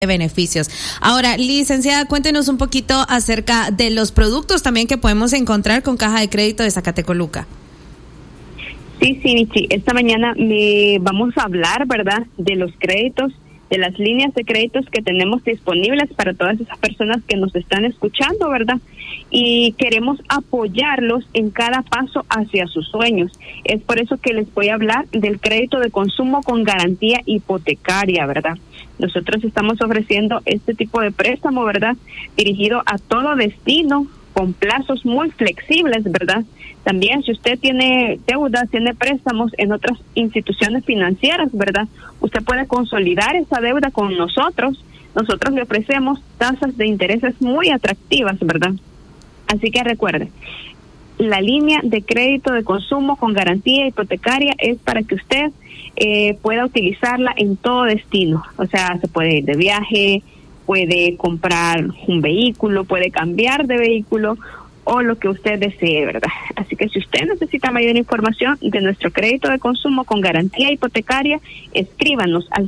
beneficios. Ahora, licenciada, cuéntenos un poquito acerca de los productos también que podemos encontrar con Caja de Crédito de Zacatecoluca. Sí, Michi, esta mañana vamos a hablar, ¿verdad?, de los créditos, de las líneas de créditos que tenemos disponibles para todas esas personas que nos están escuchando, ¿verdad? Y queremos apoyarlos en cada paso hacia sus sueños. Es por eso que les voy a hablar del crédito de consumo con garantía hipotecaria, ¿verdad? Nosotros estamos ofreciendo este tipo de préstamo, ¿verdad?, dirigido a todo destino, con plazos muy flexibles, ¿verdad? También si usted tiene deudas, tiene préstamos en otras instituciones financieras, ¿verdad?, usted puede consolidar esa deuda con nosotros. Nosotros le ofrecemos tasas de intereses muy atractivas, ¿verdad? Así que recuerde, la línea de crédito de consumo con garantía hipotecaria es para que usted pueda utilizarla en todo destino. O sea, se puede ir de viaje, puede comprar un vehículo, puede cambiar de vehículo o lo que usted desee, ¿verdad? Así que si usted necesita mayor información de nuestro crédito de consumo con garantía hipotecaria, escríbanos al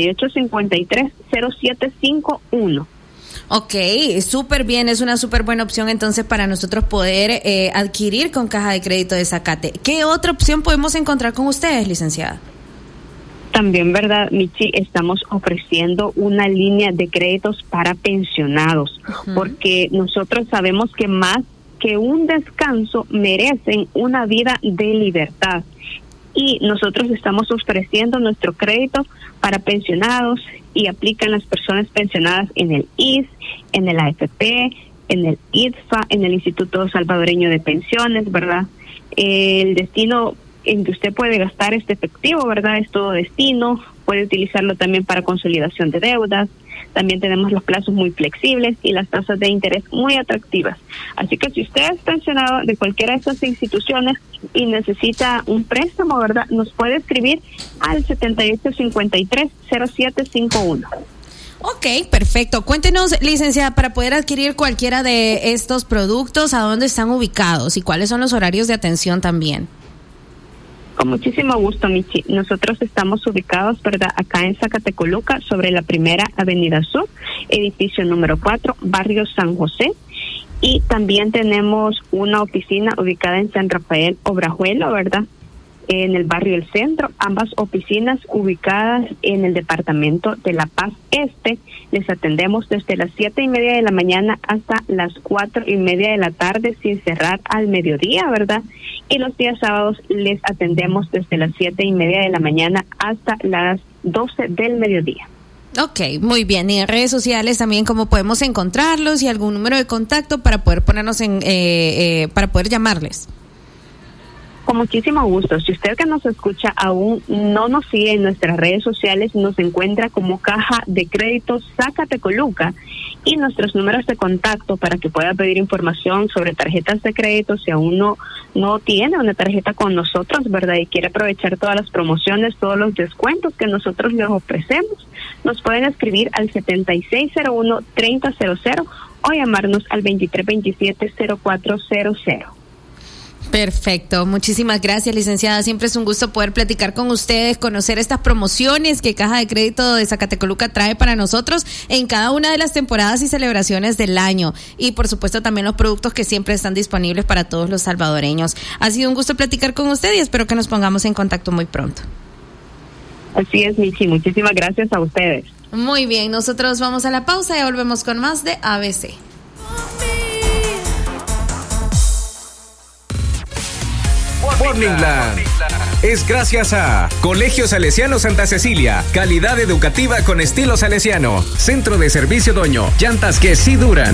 7853-0751. Ok, súper bien, es una súper buena opción entonces para nosotros poder adquirir con Caja de Crédito de Zacate. ¿Qué otra opción podemos encontrar con ustedes, licenciada? También, ¿verdad, Michi? Estamos ofreciendo una línea de créditos para pensionados, porque nosotros sabemos que más que un descanso merecen una vida de libertad. Y nosotros estamos ofreciendo nuestro crédito para pensionados y aplican las personas pensionadas en el IS, en el AFP, en el IDFA, en el Instituto Salvadoreño de Pensiones, ¿verdad? El destino en que usted puede gastar este efectivo, ¿verdad?, es todo destino. Puede utilizarlo también para consolidación de deudas. También tenemos los plazos muy flexibles y las tasas de interés muy atractivas. Así que si usted es pensionado de cualquiera de estas instituciones y necesita un préstamo, ¿verdad?, nos puede escribir al 7853-0751. Ok, perfecto. Cuéntenos, licenciada, para poder adquirir cualquiera de estos productos, ¿a dónde están ubicados y cuáles son los horarios de atención también? Con muchísimo gusto, Michi. Nosotros estamos ubicados, ¿verdad?, acá en Zacatecoluca, sobre la Primera Avenida Sur, edificio número 4, barrio San José. Y también tenemos una oficina ubicada en San Rafael Obrajuelo, ¿verdad?, en el barrio El Centro. Ambas oficinas ubicadas en el departamento de La Paz Este. Les atendemos desde las 7:30 de la mañana hasta las 4:30 de la tarde, sin cerrar al mediodía, ¿verdad? Y los días sábados les atendemos desde las 7:30 de la mañana hasta las 12 del mediodía. Ok, muy bien. Y en redes sociales también, ¿cómo podemos encontrarlos y algún número de contacto para poder ponernos para poder llamarles? Con muchísimo gusto. Si usted que nos escucha aún no nos sigue en nuestras redes sociales, nos encuentra como Caja de Crédito Zacatecoluca, y nuestros números de contacto para que pueda pedir información sobre tarjetas de crédito si aún no tiene una tarjeta con nosotros, ¿verdad?, y quiere aprovechar todas las promociones, todos los descuentos que nosotros les ofrecemos, nos pueden escribir al 7601-3000 o llamarnos al 2327-0400. Perfecto, muchísimas gracias, licenciada. Siempre es un gusto poder platicar con ustedes, conocer estas promociones que Caja de Crédito de Zacatecoluca trae para nosotros en cada una de las temporadas y celebraciones del año, y por supuesto también los productos que siempre están disponibles para todos los salvadoreños. Ha sido un gusto platicar con usted y espero que nos pongamos en contacto muy pronto. Así es, Michi, muchísimas gracias a ustedes. Muy bien, nosotros vamos a la pausa y volvemos con más de ABC. Morningland es gracias a Colegio Salesiano Santa Cecilia, calidad educativa con estilo salesiano, Centro de Servicio Doño, llantas que sí duran.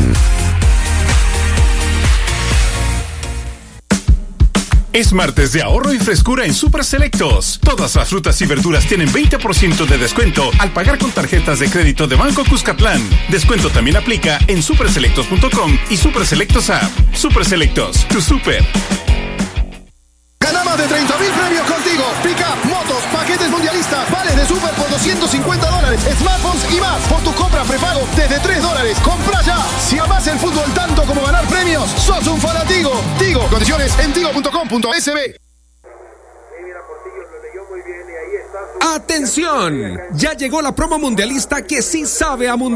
Es martes de ahorro y frescura en Super Selectos. Todas las frutas y verduras tienen 20% de descuento al pagar con tarjetas de crédito de Banco Cuscatlán. Descuento también aplica en superselectos.com y Super Selectos App. Super Selectos, tu super. Gana más de 30,000 premios contigo. Pick-up, motos, paquetes mundialistas, vales de Super por $250, smartphones y más. Por tu compra prepago desde $3. Compra ya. Si amas el fútbol tanto como ganar premios, sos un fanatigo. Tigo, condiciones en tigo.com.sb. ¡Atención! Ya llegó la promo mundialista que sí sabe a mundial.